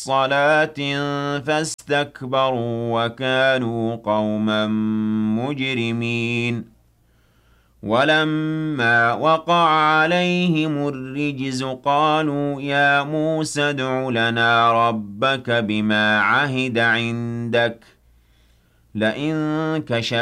صَلَاةٍ فَاسْتَكْبَرُوا وَكَانُوا قَوْمًا مُجْرِمِينَ وَلَمَّا وَقَعَ عَلَيْهِمُ الرِّجْزُ قَالُوا يَا مُوسَى ادْعُ لَنَا رَبَّكَ بِمَا عَهِدَ عِندَكَ لَئِن كَشَفْتَ